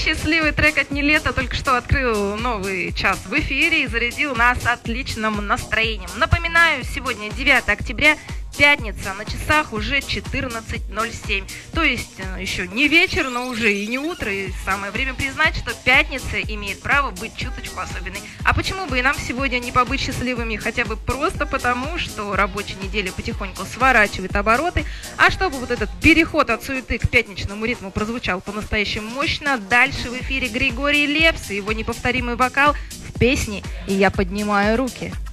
счастливый трек от Нилетто только что открыл новый час в эфире и зарядил нас отличным настроением. Напоминаю, сегодня 9 октября, пятница, на часах уже 14:07. То есть еще не вечер, но уже и не утро. И самое время признать, что пятница имеет право быть чуточку особенной. А почему бы и нам сегодня не побыть счастливыми? Хотя бы просто потому, что рабочая неделя потихоньку сворачивает обороты. А чтобы вот этот переход от суеты к пятничному ритму прозвучал по-настоящему мощно, дальше в эфире Григорий Лепс и его неповторимый вокал в песне «И я поднимаю руки».